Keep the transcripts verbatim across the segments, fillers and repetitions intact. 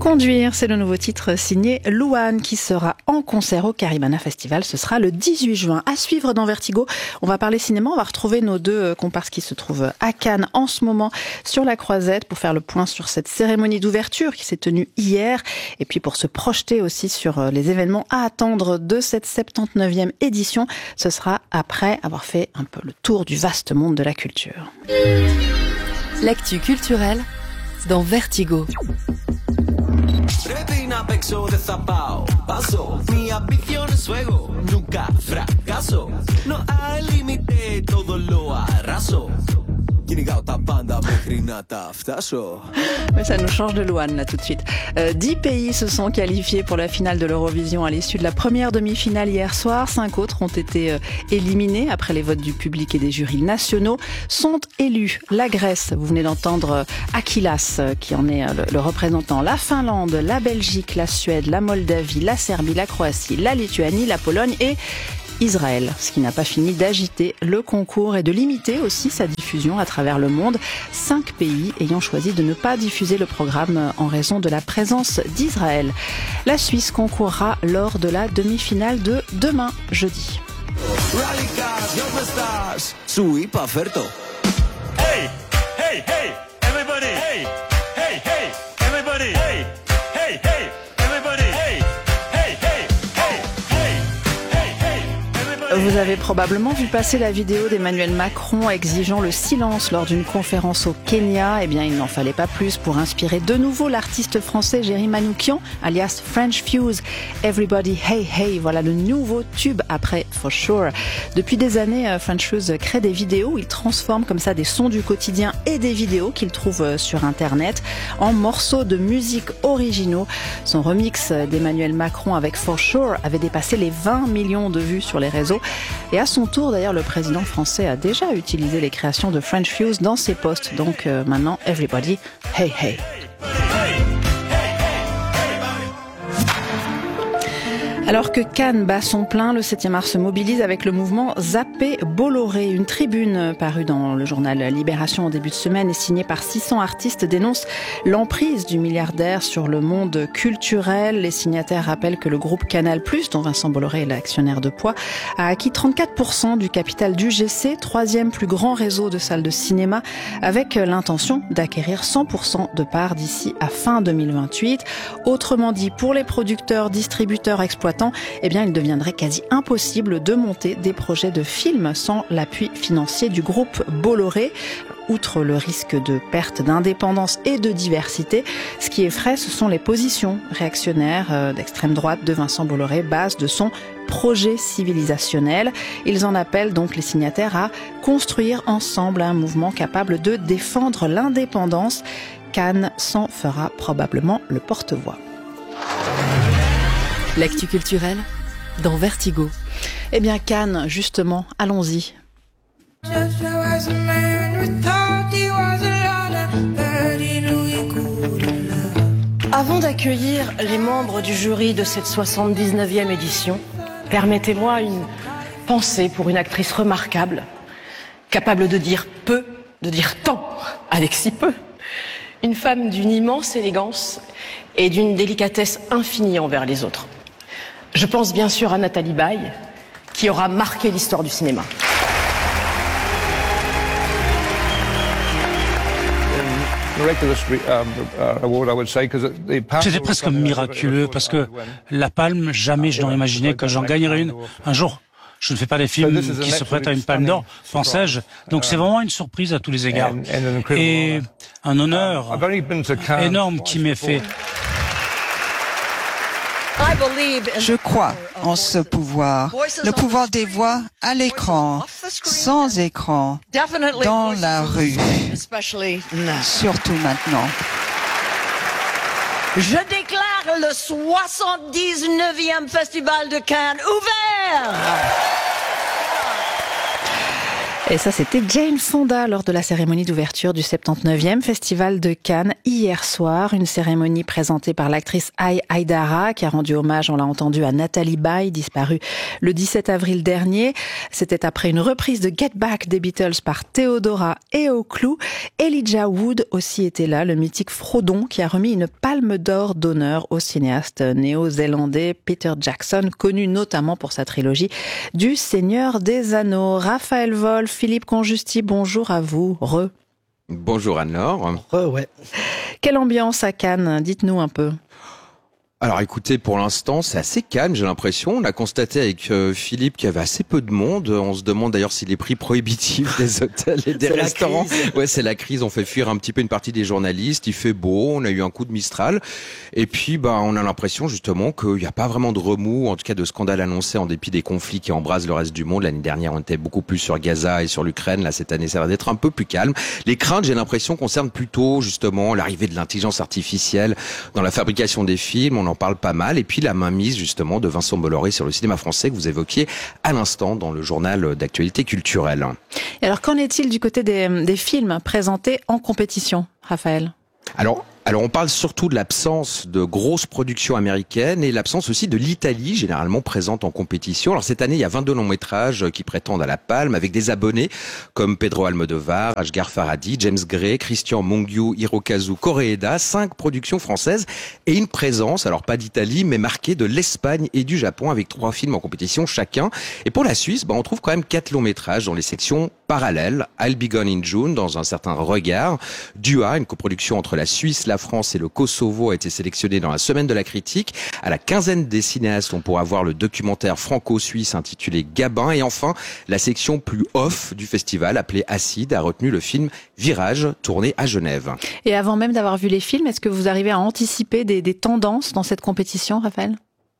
Conduire, c'est le nouveau titre signé Louane qui sera en concert au Caribana Festival. Ce sera le dix-huit juin. À suivre dans Vertigo, on va parler cinéma. On va retrouver nos deux comparses qui se trouvent à Cannes en ce moment sur la Croisette pour faire le point sur cette cérémonie d'ouverture qui s'est tenue hier et puis pour se projeter aussi sur les événements à attendre de cette soixante-dix-neuvième édition. Ce sera après avoir fait un peu le tour du vaste monde de la culture. L'actu culturelle dans Vertigo. Retina pexo de zapao, paso, mi ambición es fuego, nunca fracaso, no hay límite, todo lo arraso. Mais ça nous change de Louane là tout de suite. Euh, dix pays se sont qualifiés pour la finale de l'Eurovision à l'issue de la première demi-finale hier soir. Cinq autres ont été euh, éliminés après les votes du public et des jurys nationaux. Sont élus la Grèce, vous venez d'entendre euh, Akilas euh, qui en est euh, le, le représentant, la Finlande, la Belgique, la Suède, la Moldavie, la Serbie, la Croatie, la Lituanie, la Pologne et Israël, ce qui n'a pas fini d'agiter le concours et de limiter aussi sa diffusion à travers le monde. Cinq pays ayant choisi de ne pas diffuser le programme en raison de la présence d'Israël. La Suisse concourra lors de la demi-finale de demain, jeudi. Hey, hey, hey, everybody, hey, hey, hey, everybody, hey, hey, hey, everybody, hey, hey, hey, hey, hey, hey, everybody. Vous avez probablement vu passer la vidéo d'Emmanuel Macron exigeant le silence lors d'une conférence au Kenya. Eh bien, il n'en fallait pas plus pour inspirer de nouveau l'artiste français Jerry Manoukian, alias French Fuse. Everybody, hey, hey, voilà le nouveau tube après For Sure. Depuis des années, French Fuse crée des vidéos. Il transforme comme ça des sons du quotidien et des vidéos qu'il trouve sur Internet en morceaux de musique originaux. Son remix d'Emmanuel Macron avec For Sure avait dépassé les vingt millions de vues sur les réseaux. Et à son tour, d'ailleurs, le président français a déjà utilisé les créations de French Fuse dans ses posts. Donc euh, maintenant, everybody, hey, hey. Alors que Cannes bat son plein, le septième art se mobilise avec le mouvement Zappé Bolloré. Une tribune parue dans le journal Libération en début de semaine et signée par six cents artistes dénonce l'emprise du milliardaire sur le monde culturel. Les signataires rappellent que le groupe Canal+, dont Vincent Bolloré est l'actionnaire de poids, a acquis trente-quatre pour cent du capital d'U G C, troisième plus grand réseau de salles de cinéma, avec l'intention d'acquérir cent pour cent de parts d'ici à fin deux mille vingt-huit. Autrement dit, pour les producteurs, distributeurs, exploitants, eh bien, il deviendrait quasi impossible de monter des projets de films sans l'appui financier du groupe Bolloré. Outre le risque de perte d'indépendance et de diversité, ce qui effraie, ce sont les positions réactionnaires d'extrême droite de Vincent Bolloré, base de son projet civilisationnel. Ils en appellent donc les signataires à construire ensemble un mouvement capable de défendre l'indépendance. Cannes s'en fera probablement le porte-voix. L'actu culturelle dans Vertigo. Eh bien Cannes, justement, allons-y. Avant d'accueillir les membres du jury de cette soixante-dix-neuvième édition, permettez-moi une pensée pour une actrice remarquable, capable de dire peu, de dire tant avec si peu. Une femme d'une immense élégance et d'une délicatesse infinie envers les autres. Je pense bien sûr à Nathalie Baye, qui aura marqué l'histoire du cinéma. C'était presque miraculeux parce que la Palme, jamais je n'aurais imaginé que j'en gagnerais une un jour. Je ne fais pas des films qui se prêtent à une palme d'or, pensais-je. Donc c'est vraiment une surprise à tous les égards. Et un honneur énorme qui m'est fait. Je crois en ce pouvoir, le pouvoir des voix à l'écran, sans écran, dans la rue, surtout maintenant. Je déclare le soixante-dix-neuvième Festival de Cannes ouvert. Et ça, c'était Jane Fonda lors de la cérémonie d'ouverture du soixante-dix-neuvième Festival de Cannes hier soir. Une cérémonie présentée par l'actrice Ai Haïdara qui a rendu hommage, on l'a entendu, à Nathalie Baye, disparue le dix-sept avril dernier. C'était après une reprise de Get Back des Beatles par Theodora et au clou. Elijah Wood aussi était là, le mythique Frodon qui a remis une palme d'or d'honneur au cinéaste néo-zélandais Peter Jackson, connu notamment pour sa trilogie du Seigneur des Anneaux. Raphaël Wolf, Philippe Conjusti, bonjour à vous. Re. Bonjour Anne-Laure. Re, ouais. Quelle ambiance à Cannes? Dites-nous un peu. Alors écoutez, pour l'instant, c'est assez calme, j'ai l'impression. On a constaté avec euh, Philippe qu'il y avait assez peu de monde. On se demande d'ailleurs si les prix prohibitifs des hôtels et des restaurants... Ouais, c'est la crise. On fait fuir un petit peu une partie des journalistes. Il fait beau, on a eu un coup de Mistral. Et puis, bah, on a l'impression justement qu'il n'y a pas vraiment de remous, en tout cas de scandale annoncé en dépit des conflits qui embrasent le reste du monde. L'année dernière, on était beaucoup plus sur Gaza et sur l'Ukraine. Là, cette année, ça va être un peu plus calme. Les craintes, j'ai l'impression, concernent plutôt justement l'arrivée de l'intelligence artificielle dans la fabrication des films. On en parle pas mal. Et puis la mainmise justement de Vincent Bolloré sur le cinéma français que vous évoquiez à l'instant dans le journal d'actualité culturelle. Et alors qu'en est-il du côté des, des films présentés en compétition, Raphaël ? Alors, alors on parle surtout de l'absence de grosses productions américaines et l'absence aussi de l'Italie, généralement présente en compétition. Alors cette année, il y a vingt-deux longs métrages qui prétendent à la palme, avec des abonnés comme Pedro Almodovar, Asghar Farhadi, James Gray, Christian Mungiu, Hirokazu Koreeda, cinq productions françaises et une présence, alors pas d'Italie, mais marquée de l'Espagne et du Japon, avec trois films en compétition chacun. Et pour la Suisse, bah, on trouve quand même quatre longs métrages dans les sections parallèles. I'll Be Gone in June, dans un certain regard. Dua, une coproduction entre la Suisse, la France et le Kosovo, a été sélectionné dans la semaine de la critique. À la quinzaine des cinéastes, on pourra voir le documentaire franco-suisse intitulé Gabin. Et enfin, la section plus off du festival, appelée Acide, a retenu le film Virage, tourné à Genève. Et avant même d'avoir vu les films, est-ce que vous arrivez à anticiper des, des tendances dans cette compétition, Raphaël ?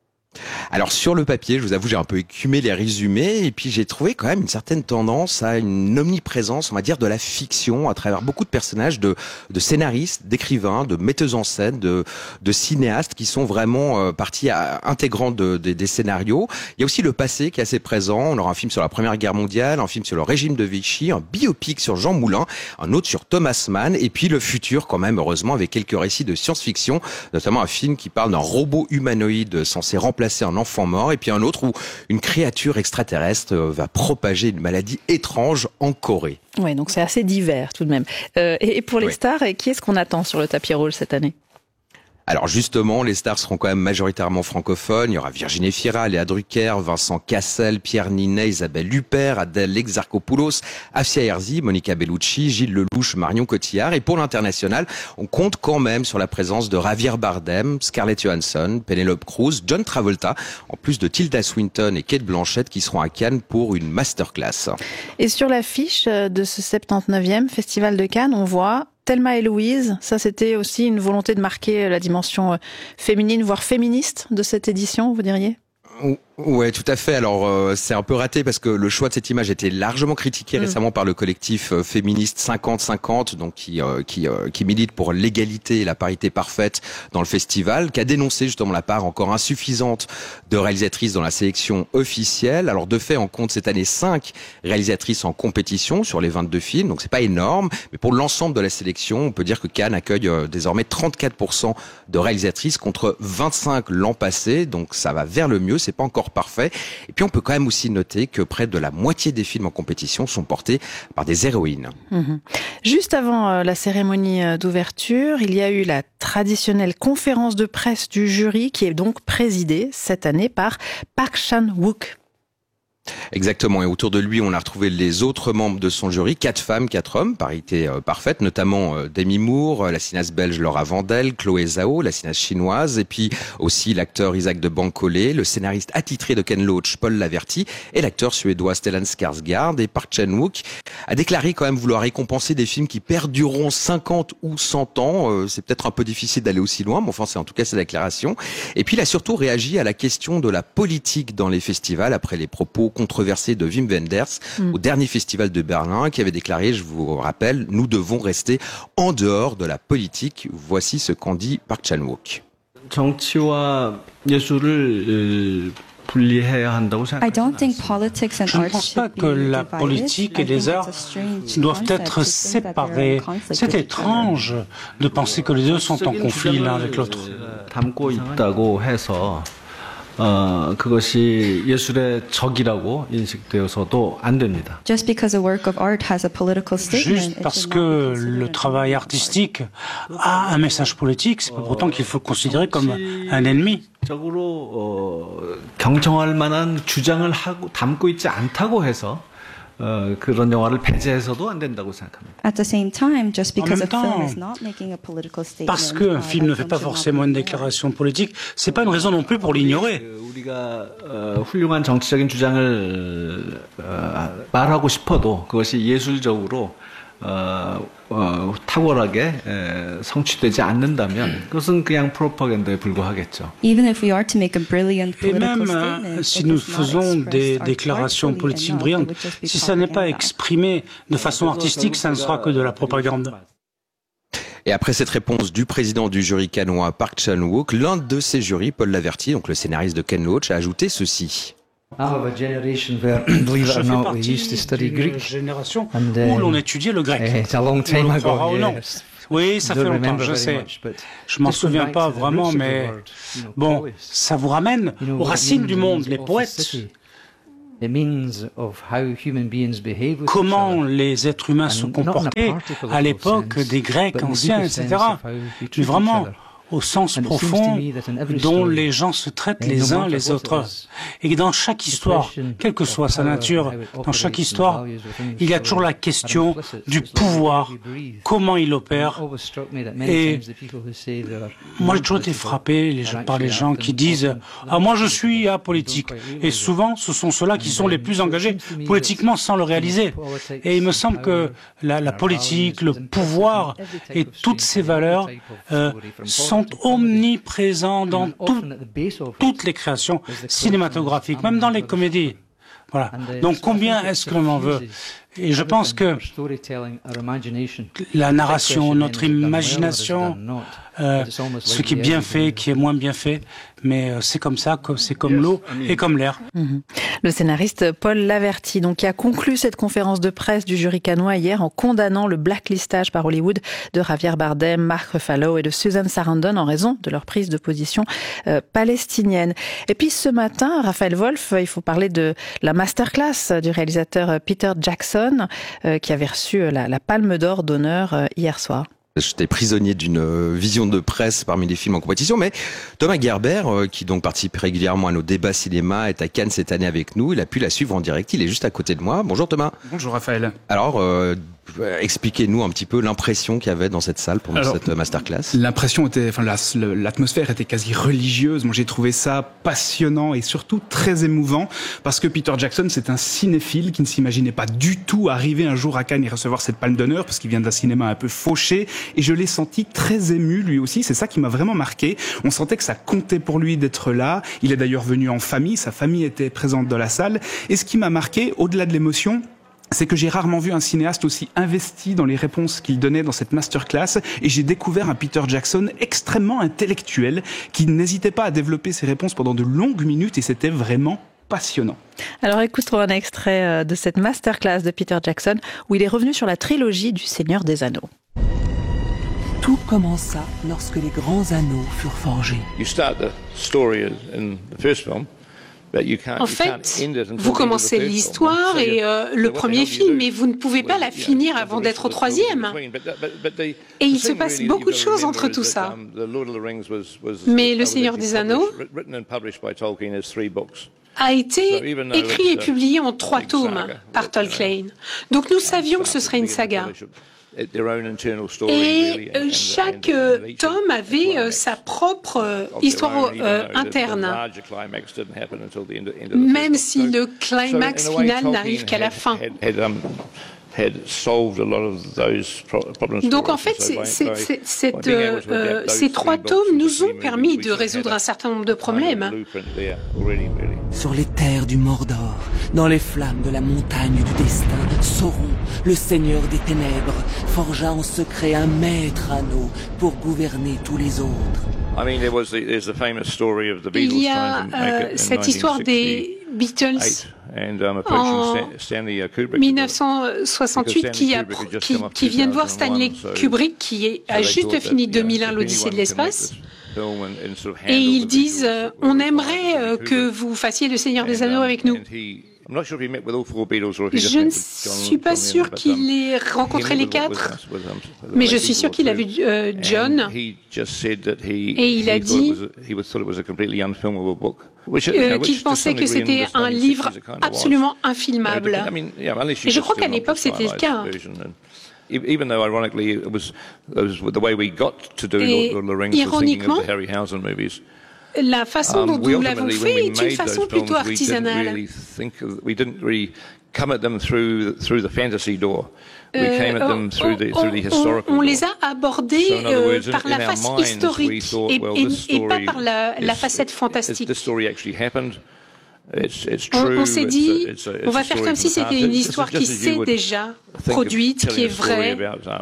Alors sur le papier, je vous avoue, j'ai un peu écumé les résumés et puis j'ai trouvé quand même une certaine tendance à une omniprésence, on va dire, de la fiction à travers beaucoup de personnages, de, de scénaristes, d'écrivains, de metteuses en scène, de, de cinéastes qui sont vraiment euh, partie intégrante de, de, des scénarios. Il y a aussi le passé qui est assez présent. On aura un film sur la Première Guerre mondiale, un film sur le régime de Vichy, un biopic sur Jean Moulin, un autre sur Thomas Mann et puis le futur quand même, heureusement, avec quelques récits de science-fiction, notamment un film qui parle d'un robot humanoïde censé remplacer un enfant mort, et puis un autre où une créature extraterrestre va propager une maladie étrange en Corée. Oui, donc c'est assez divers tout de même. Euh, et pour les oui. stars, qui est-ce qu'on attend sur le tapis rouge cette année ? Alors justement, les stars seront quand même majoritairement francophones. Il y aura Virginie Fira, Léa Drucker, Vincent Cassel, Pierre Ninet, Isabelle Huppert, Adèle Exarchopoulos, Afsia Herzi, Monica Bellucci, Gilles Lelouch, Marion Cotillard. Et pour l'international, on compte quand même sur la présence de Javier Bardem, Scarlett Johansson, Penelope Cruz, John Travolta, en plus de Tilda Swinton et Cate Blanchett qui seront à Cannes pour une masterclass. Et sur l'affiche de ce soixante-dix-neuvième Festival de Cannes, on voit Thelma et Louise. Ça, c'était aussi une volonté de marquer la dimension féminine, voire féministe de cette édition, vous diriez ? Ouais, tout à fait. Alors euh, c'est un peu raté parce que le choix de cette image était largement critiqué mmh. récemment par le collectif euh, féministe cinquante cinquante, donc qui euh, qui euh, qui milite pour l'égalité et la parité parfaite dans le festival, qui a dénoncé justement la part encore insuffisante de réalisatrices dans la sélection officielle. Alors de fait, on compte cette année cinq réalisatrices en compétition sur les vingt-deux films, donc c'est pas énorme, mais pour l'ensemble de la sélection, on peut dire que Cannes accueille euh, désormais trente-quatre pour cent de réalisatrices contre vingt-cinq l'an passé, donc ça va vers le mieux. C'est pas encore parfait. Et puis on peut quand même aussi noter que près de la moitié des films en compétition sont portés par des héroïnes. Mmh. Juste avant la cérémonie d'ouverture, il y a eu la traditionnelle conférence de presse du jury qui est donc présidée cette année par Park Chan-wook. Exactement, et autour de lui, on a retrouvé les autres membres de son jury, quatre femmes, quatre hommes, parité euh, parfaite, notamment euh, Demi Moore, la cinéaste belge Laura Vandel, Chloé Zhao, la cinéaste chinoise, et puis aussi l'acteur Isaac de Bancolé, le scénariste attitré de Ken Loach, Paul Laverty, et l'acteur suédois Stellan Skarsgård. Et Park Chan-wook a déclaré quand même vouloir récompenser des films qui perdureront cinquante ou cent ans. Euh, c'est peut-être un peu difficile d'aller aussi loin, mais enfin, c'est en tout cas sa déclaration. Et puis, il a surtout réagi à la question de la politique dans les festivals après les propos controversé de Wim Wenders mmh. au dernier festival de Berlin, qui avait déclaré, je vous rappelle, nous devons rester en dehors de la politique. Voici ce qu'en dit Park Chan-wook. 정치와 예술을 Je ne pense pas que la politique et les arts doivent être séparés. C'est étrange de penser que les deux sont en conflit l'un avec l'autre. 어, 그것이 예술의 적이라고 인식되어서도 안 됩니다. Just because a work of art has a political statement, juste parce que le travail artistique a un message politique, c'est pas pourtant qu'il faut le considérer comme un ennemi. 적으로 어, 경청할 만한 주장을 하고 담고 있지 않다고 해서 어, 그런 영화를 배제해서도 안 된다고 생각합니다. At the same time, just because a film is not making a political statement, parce qu'un film ne fait pas forcément une déclaration politique, c'est pas une raison non plus pour l'ignorer. 우리가 어, 훌륭한 정치적인 주장을 어, 말하고 싶어도 그것이 예술적으로 어, 어, 탁월하게 에, 성취되지 않는다면 그것은 그냥 프로파간다에 불과하겠죠. Even if we are to make a brilliant Et political même statement, si nous faisons des déclarations politiques brillantes, si ça n'est pas exprimé de façon artistique, ça ne sera que de la propagande. Et après cette réponse du président du jury cannois Park Chan-wook, l'un de ses jurys, Paul Laverty, donc le scénariste de Ken Loach, a ajouté ceci. Je fais partie d'une génération où l'on étudiait le grec. On le croira ou non. Oui, ça fait longtemps, je sais. Je m'en souviens pas vraiment, mais bon, ça vous ramène aux racines du monde, les poètes. Comment les êtres humains se comportaient à l'époque des Grecs anciens, et cetera. Mais vraiment, au sens profond dont les gens se traitent les uns les autres. Et dans chaque histoire, quelle que soit sa nature, dans chaque histoire, il y a toujours la question du pouvoir, comment il opère. Et moi, j'ai toujours été frappé par les gens qui disent « Ah, moi, je suis apolitique ». Et souvent, ce sont ceux-là qui sont les plus engagés politiquement sans le réaliser. Et il me semble que la, la politique, le pouvoir et toutes ces valeurs euh, sont omniprésents dans tout, toutes les créations cinématographiques, même dans les comédies. Voilà. Donc combien est-ce que l'on en veut? Et je pense que la narration, notre imagination, euh, ce qui est bien fait, qui est moins bien fait, mais euh, c'est comme ça, c'est comme l'eau et comme l'air. Mmh. Le scénariste Paul Laverty, donc, qui a conclu cette conférence de presse du jury cannois hier en condamnant le blacklistage par Hollywood de Javier Bardem, Mark Ruffalo et de Susan Sarandon en raison de leur prise de position euh, palestinienne. Et puis ce matin, Raphaël Wolf, il faut parler de la masterclass du réalisateur Peter Jackson, euh, qui avait reçu la, la Palme d'Or d'honneur euh, hier soir. J'étais prisonnier d'une vision de presse parmi les films en compétition, mais Thomas Gerber, qui donc participe régulièrement à nos débats cinéma, est à Cannes cette année avec nous. Il a pu la suivre en direct. Il est juste à côté de moi. Bonjour Thomas. Bonjour Raphaël. Alors, euh, expliquez-nous un petit peu l'impression qu'il y avait dans cette salle pendant Alors, cette masterclass. L'impression était, enfin, l'atmosphère était quasi religieuse. Moi, j'ai trouvé ça passionnant et surtout très émouvant parce que Peter Jackson, c'est un cinéphile qui ne s'imaginait pas du tout arriver un jour à Cannes et recevoir cette palme d'honneur parce qu'il vient d'un cinéma un peu fauché. Et je l'ai senti très ému lui aussi. C'est ça qui m'a vraiment marqué. On sentait que ça comptait pour lui d'être là. Il est d'ailleurs venu en famille. Sa famille était présente dans la salle. Et ce qui m'a marqué, au-delà de l'émotion, c'est que j'ai rarement vu un cinéaste aussi investi dans les réponses qu'il donnait dans cette masterclass, et j'ai découvert un Peter Jackson extrêmement intellectuel qui n'hésitait pas à développer ses réponses pendant de longues minutes, et c'était vraiment passionnant. Alors écoutons un extrait de cette masterclass de Peter Jackson où il est revenu sur la trilogie du Seigneur des Anneaux. Tout commença lorsque les grands anneaux furent forgés. You start the story in the first film. En fait, vous commencez l'histoire et euh, le premier film, mais vous ne pouvez pas la finir avant d'être au troisième. Et il se passe beaucoup de choses entre tout ça. Mais Le Seigneur des Anneaux a été écrit et publié en trois tomes par Tolkien. Donc nous savions que ce serait une saga. Et chaque tome avait sa propre histoire euh, interne, même si le climax final n'arrive qu'à la fin. Donc en fait, c'est, c'est, c'est, cette, euh, euh, ces trois tomes nous ont permis de résoudre un certain nombre de problèmes. Sur les terres du Mordor, dans les flammes de la montagne du destin, Sauron, le seigneur des ténèbres, forgea en secret un maître anneau pour gouverner tous les autres. Il y a euh, cette histoire des Beatles en mille neuf cent soixante-huit qui, a, qui, qui viennent voir Stanley Kubrick qui a juste fini deux mille un l'Odyssée de l'espace et ils disent euh, on aimerait euh, que vous fassiez le Seigneur des Anneaux avec nous. Je ne suis pas sûr qu'il ait rencontré les quatre, mais je suis sûr qu'il a vu euh, John et il a dit euh, qu'il pensait que c'était un livre absolument infilmable. Et je crois qu'à l'époque c'était le cas. Et ironiquement, la façon dont nous l'avons fait est une façon plutôt artisanale. Euh, on, on, on les a abordés euh, par la face historique et, et, et pas par la, la facette fantastique. On, on s'est dit, on va faire comme si c'était une histoire qui s'est déjà produite, qui est vraie.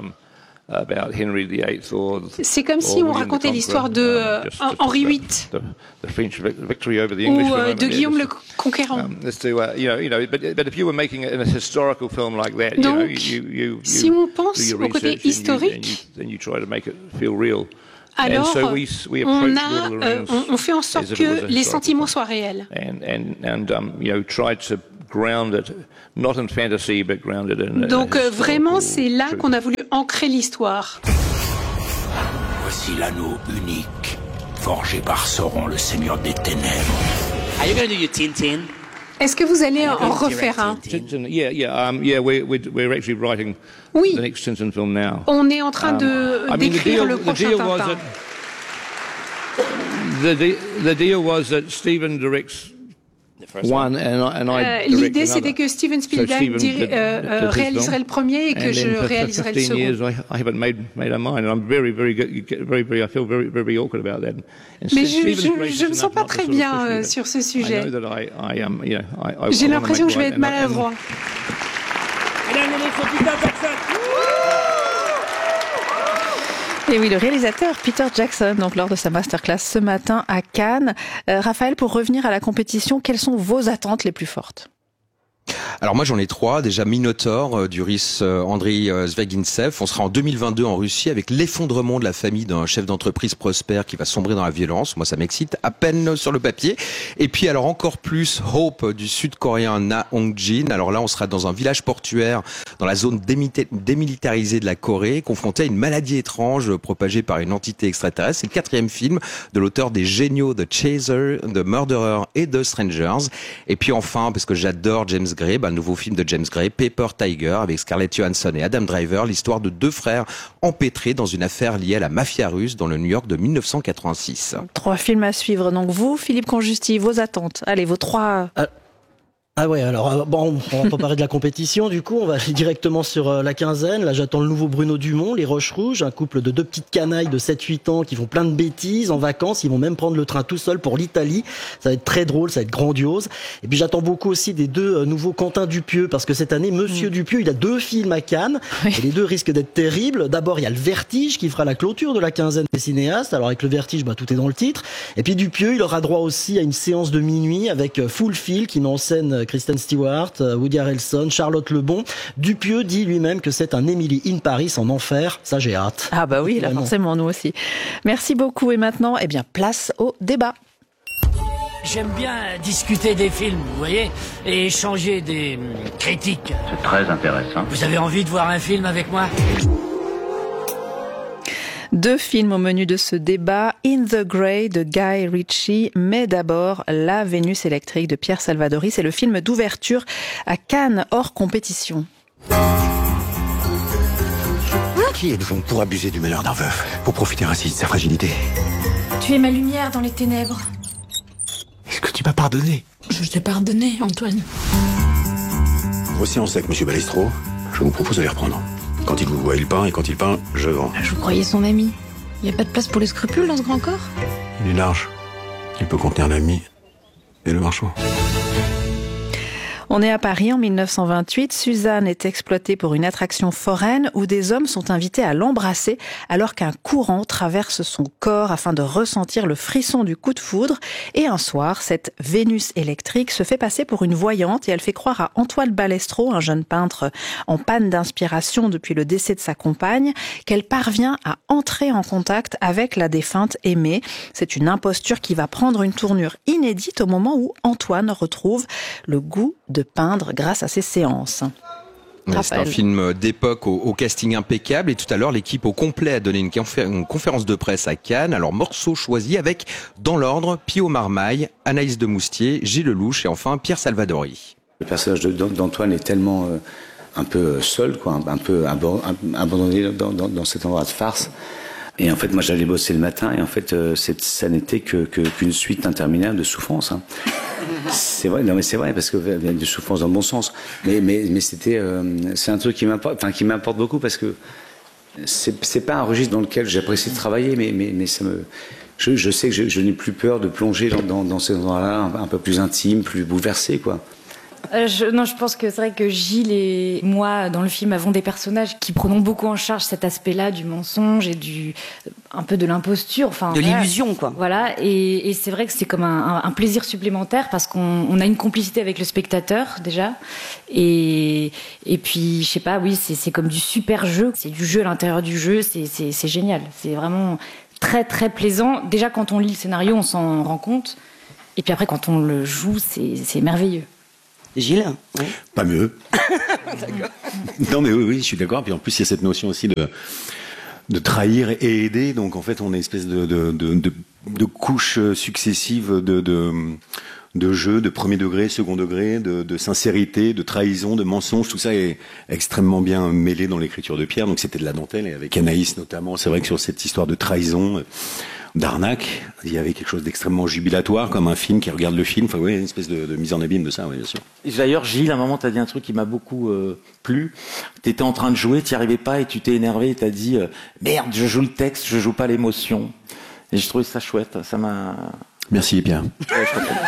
C'est comme si on racontait l'histoire de euh, Henri huit ou euh, de Guillaume le Conquérant. Donc, si on pense au côté historique, alors on, a, euh, on, on fait en sorte que les sentiments soient réels. Donc euh, vraiment, c'est là qu'on a voulu ancrer l'histoire. Voici l'anneau unique, forgé par Sauron, le Seigneur des Ténèbres. Are you going to do your Tintin? Est-ce que vous allez en refaire un? Oui. On est en train de d'écrire le prochain Tintin. The deal was that Steven directs one, and I, and I euh, L'idée, c'était que Steven Spielberg dir, euh, euh, réaliserait le premier et que je réaliserais le second. Mais je, je, je me sens pas très bien euh, sur ce sujet. J'ai l'impression que je vais être maladroit. Et oui, le réalisateur Peter Jackson, donc lors de sa masterclass ce matin à Cannes. Euh, Raphaël, pour revenir à la compétition, quelles sont vos attentes les plus fortes ? Alors moi j'en ai trois. Déjà Minotaur euh, du russe euh, Andriy euh, Zvягintsev. On sera en deux mille vingt-deux en Russie avec l'effondrement de la famille d'un chef d'entreprise prospère qui va sombrer dans la violence. Moi ça m'excite à peine sur le papier. Et puis alors encore plus Hope du sud-coréen Na Hong-jin. Alors là on sera dans un village portuaire dans la zone démilitarisée de la Corée, confronté à une maladie étrange propagée par une entité extraterrestre. C'est le quatrième film de l'auteur des géniaux de Chaser, de Murderer et de Strangers. Et puis enfin, parce que j'adore James Gray, bah, un nouveau film de James Gray, Paper Tiger, avec Scarlett Johansson et Adam Driver, l'histoire de deux frères empêtrés dans une affaire liée à la mafia russe dans le New York de mille neuf cent quatre-vingt-six. Trois films à suivre. Donc vous, Philippe Conjusti, vos attentes. Allez, vos trois... Ah. Ah ouais, alors bon, on va pas parler de la compétition, du coup, on va aller directement sur euh, la quinzaine. Là, j'attends le nouveau Bruno Dumont, Les Roches Rouges, un couple de deux petites canailles de sept huit ans qui font plein de bêtises en vacances. Ils vont même prendre le train tout seul pour l'Italie. Ça va être très drôle, ça va être grandiose. Et puis j'attends beaucoup aussi des deux euh, nouveaux Quentin Dupieux, parce que cette année, Monsieur mmh. Dupieux, il a deux films à Cannes. Oui. Et les deux risquent d'être terribles. D'abord, il y a Le Vertige qui fera la clôture de la quinzaine des cinéastes. Alors avec Le Vertige, bah, tout est dans le titre. Et puis Dupieux, il aura droit aussi à une séance de minuit avec Full Feel qui met en scène Kristen Stewart, Woody Harrelson, Charlotte Lebon. Dupieux dit lui-même que c'est un Emily in Paris en enfer. Ça, j'ai hâte. Ah bah oui, là forcément, nous aussi. Merci beaucoup. Et maintenant, eh bien, place au débat. J'aime bien discuter des films, vous voyez, et échanger des critiques. C'est très intéressant. Vous avez envie de voir un film avec moi ? Deux films au menu de ce débat, In the Grey de Guy Ritchie, mais d'abord La Vénus électrique de Pierre Salvadori. C'est le film d'ouverture à Cannes, hors compétition. Qui êtes-vous pour abuser du malheur d'un veuf, pour profiter ainsi de sa fragilité? Tu es ma lumière dans les ténèbres. Est-ce que tu m'as pardonné? Je t'ai pardonné, Antoine. Aussi en sec, monsieur Balestro. Je vous propose de les reprendre. Quand il vous voit, il peint, et quand il peint, je vends. Je vous croyais son ami. Il n'y a pas de place pour les scrupules dans ce grand corps? Il est large. Il peut contenir l'ami et le marchand. On est à Paris en mille neuf cent vingt-huit. Suzanne est exploitée pour une attraction foraine où des hommes sont invités à l'embrasser alors qu'un courant traverse son corps afin de ressentir le frisson du coup de foudre. Et un soir, cette Vénus électrique se fait passer pour une voyante et elle fait croire à Antoine Balestro, un jeune peintre en panne d'inspiration depuis le décès de sa compagne, qu'elle parvient à entrer en contact avec la défunte aimée. C'est une imposture qui va prendre une tournure inédite au moment où Antoine retrouve le goût de peindre grâce à ces séances. C'est un film d'époque au, au casting impeccable et tout à l'heure l'équipe au complet a donné une, confé- une conférence de presse à Cannes. Alors morceaux choisis avec, dans l'ordre, Pio Marmaille, Anaïs de Moustier, Gilles Lelouch et enfin Pierre Salvadori. Le personnage de, d'Antoine est tellement euh, un peu seul, quoi, un peu abandonné dans, dans, dans cet endroit de farce. Et en fait, moi, j'allais bosser le matin, et en fait, euh, ça n'était que, que, qu'une suite interminable de souffrances. Hein. C'est vrai, non mais c'est vrai, parce que il y a des souffrances dans le bon sens. Mais, mais, mais c'était, euh, c'est un truc qui m'importe, enfin, qui m'importe beaucoup, parce que c'est, c'est pas un registre dans lequel j'apprécie de travailler, mais, mais, mais ça me, je, je sais que je, je n'ai plus peur de plonger dans, dans, dans ces endroits-là, un, un peu plus intimes, plus bouleversés, quoi. Euh, je, non, je pense que c'est vrai que Gilles et moi, dans le film, avons des personnages qui prenons beaucoup en charge cet aspect-là du mensonge et du un peu de l'imposture, enfin de voilà. l'illusion, quoi. Voilà, et, et c'est vrai que c'est comme un, un, un plaisir supplémentaire parce qu'on on a une complicité avec le spectateur déjà, et et puis je sais pas, oui, c'est c'est comme du super jeu, c'est du jeu à l'intérieur du jeu, c'est c'est c'est génial, c'est vraiment très très plaisant. Déjà quand on lit le scénario, on s'en rend compte, et puis après quand on le joue, c'est c'est merveilleux. Gilles, oui. Pas mieux. Non mais oui, oui, je suis d'accord. Puis en plus, il y a cette notion aussi de de trahir et aider. Donc en fait, on a une espèce de de de, de, de couches successives de, de de jeu, de premier degré, second degré, de, de sincérité, de trahison, de mensonge. Tout ça est extrêmement bien mêlé dans l'écriture de Pierre. Donc c'était de la dentelle. Et avec Anaïs notamment, c'est vrai que sur cette histoire de trahison, d'arnaque, il y avait quelque chose d'extrêmement jubilatoire, comme un film qui regarde le film. Enfin, oui, une espèce de, de mise en abîme de ça, oui, bien sûr. Et d'ailleurs, Gilles, à un moment, t'as dit un truc qui m'a beaucoup euh, plu. T'étais en train de jouer, t'y arrivais pas, et tu t'es énervé, et t'as dit euh, merde, je joue le texte, je joue pas l'émotion. Et je trouvais ça chouette. Ça m'a. Merci, Pierre. Ouais, je comprends.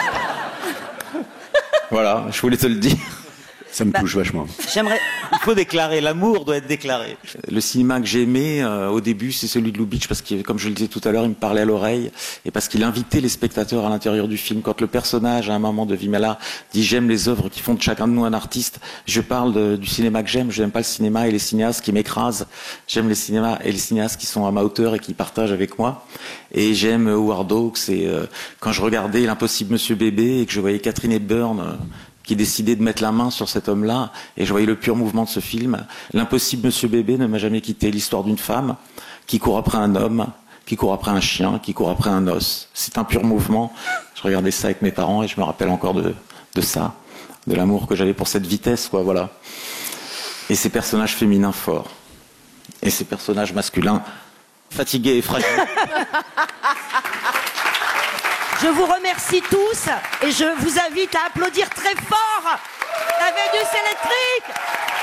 Voilà, je voulais te le dire. Ça me bah, touche vachement. J'aimerais. Il faut déclarer, l'amour doit être déclaré. Le cinéma que j'aimais euh, au début, c'est celui de Lubitsch, parce que, comme je le disais tout à l'heure, il me parlait à l'oreille, et parce qu'il invitait les spectateurs à l'intérieur du film. Quand le personnage, à un moment de Vimala, dit j'aime les œuvres qui font de chacun de nous un artiste, je parle de, du cinéma que j'aime. Je n'aime pas le cinéma et les cinéastes qui m'écrasent. J'aime les cinémas et les cinéastes qui sont à ma hauteur et qui partagent avec moi. Et j'aime Howard Hawks. Et euh, quand je regardais L'Impossible Monsieur Bébé et que je voyais Catherine Hepburn euh, qui décidait de mettre la main sur cet homme-là, et je voyais le pur mouvement de ce film. L'Impossible Monsieur Bébé ne m'a jamais quitté. L'histoire d'une femme qui court après un homme, qui court après un chien, qui court après un os. C'est un pur mouvement. Je regardais ça avec mes parents et je me rappelle encore de, de ça, de l'amour que j'avais pour cette vitesse, quoi, voilà. Et ces personnages féminins forts. Et ces personnages masculins fatigués et fragiles. Je vous remercie tous et je vous invite à applaudir très fort la Vénus électrique.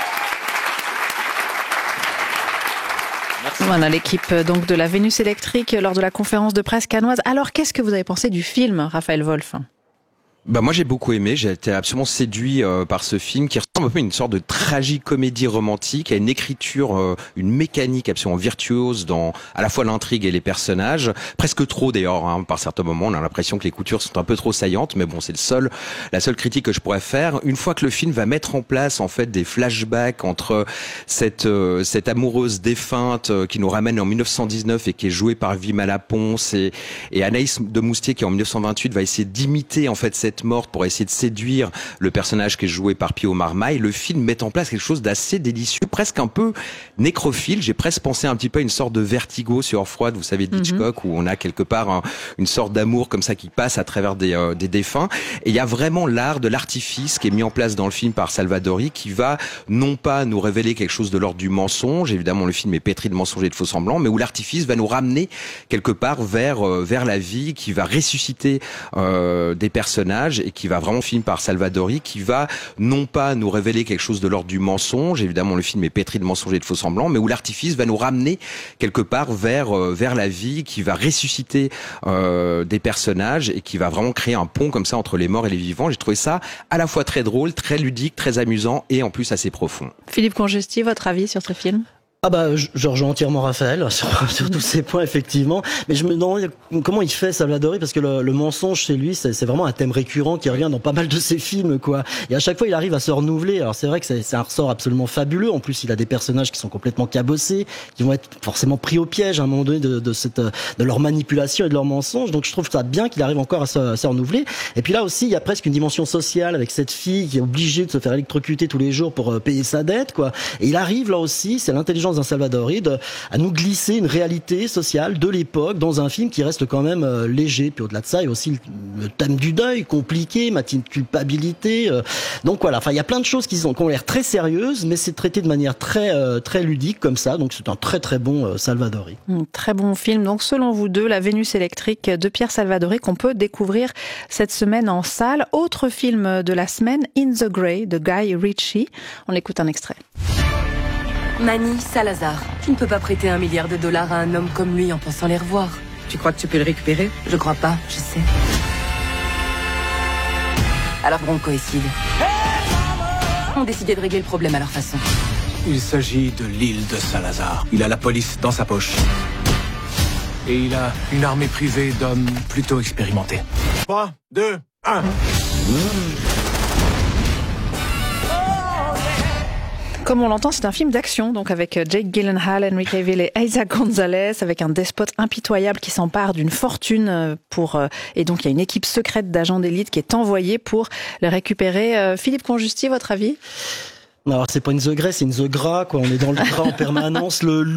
Merci. Voilà l'équipe donc de la Vénus électrique lors de la conférence de presse cannoise. Alors qu'est-ce que vous avez pensé du film, Raphaël Wolf ? Bah moi j'ai beaucoup aimé, j'ai été absolument séduit euh, par ce film qui ressemble un peu à une sorte de tragicomédie romantique, à une écriture, euh, une mécanique absolument virtuose dans à la fois l'intrigue et les personnages, presque trop d'ailleurs, hein, par certains moments on a l'impression que les coutures sont un peu trop saillantes, mais bon c'est le seul, la seule critique que je pourrais faire. Une fois que le film va mettre en place en fait des flashbacks entre cette euh, cette amoureuse défunte euh, qui nous ramène en mille neuf cent dix-neuf et qui est jouée par Vimala Ponce et, et Anaïs de Moustier qui en mille neuf cent vingt-huit va essayer d'imiter en fait cette morte pour essayer de séduire le personnage qui est joué par Pio Marmaille, le film met en place quelque chose d'assez délicieux, presque un peu nécrophile. J'ai presque pensé un petit peu à une sorte de Vertigo sur Froide, vous savez, d'Hitchcock, mm-hmm. où on a quelque part un, une sorte d'amour comme ça qui passe à travers des, euh, des défunts. Et il y a vraiment l'art de l'artifice qui est mis en place dans le film par Salvadori, qui va non pas nous révéler quelque chose de l'ordre du mensonge, évidemment le film est pétri de mensonges et de faux semblants, mais où l'artifice va nous ramener quelque part vers, euh, vers la vie, qui va ressusciter euh, des personnages, personnages et qui va vraiment film par Salvadori, qui va non pas nous révéler quelque chose de l'ordre du mensonge, évidemment le film est pétri de mensonges et de faux semblants, mais où l'artifice va nous ramener quelque part vers euh, vers la vie, qui va ressusciter euh, des personnages et qui va vraiment créer un pont comme ça entre les morts et les vivants. J'ai trouvé ça à la fois très drôle, très ludique, très amusant et en plus assez profond. Philippe Conjusti, votre avis sur ce film ? Ah bah je, je rejoins entièrement Raphaël sur, sur tous ces points effectivement, mais je me demande comment il fait Salvadori, parce que le, le mensonge chez lui c'est, c'est vraiment un thème récurrent qui revient dans pas mal de ses films quoi, et à chaque fois il arrive à se renouveler. Alors c'est vrai que c'est, c'est un ressort absolument fabuleux, en plus il a des personnages qui sont complètement cabossés, qui vont être forcément pris au piège à un moment donné de, de, cette, de leur manipulation et de leur mensonge, donc je trouve ça bien qu'il arrive encore à se, à se renouveler. Et puis là aussi il y a presque une dimension sociale avec cette fille qui est obligée de se faire électrocuter tous les jours pour payer sa dette quoi, et il arrive là aussi, c'est l'intelligence d'un Salvadori de, à nous glisser une réalité sociale de l'époque dans un film qui reste quand même euh, léger. Puis au-delà de ça, il y a aussi le, le thème du deuil compliqué, ma culpabilité. Euh, donc voilà, enfin il y a plein de choses qui, sont, qui ont l'air très sérieuses, mais c'est traité de manière très euh, très ludique comme ça. Donc c'est un très très bon euh, Salvadori. Mmh, très bon film. Donc selon vous deux, La Vénus électrique de Pierre Salvadori qu'on peut découvrir cette semaine en salle. Autre film de la semaine, In the Grey de Guy Ritchie. On écoute un extrait. Manny Salazar, tu ne peux pas prêter un milliard de dollars à un homme comme lui en pensant les revoir. Tu crois que tu peux le récupérer ? Je crois pas, je sais. Alors broncoïcide. Ont décidé de régler le problème à leur façon. Il s'agit de l'île de Salazar. Il a la police dans sa poche. Et il a une armée privée d'hommes plutôt expérimentés. trois, deux, un. Comme on l'entend, c'est un film d'action, donc avec Jake Gyllenhaal, Henry Cavill et Eiza Gonzalez, avec un despote impitoyable qui s'empare d'une fortune pour, et donc il y a une équipe secrète d'agents d'élite qui est envoyée pour le récupérer. Philippe Conjusti, votre avis ? Alors c'est pas une The Grey, c'est une The Gras quoi. On est dans le gras en permanence. Le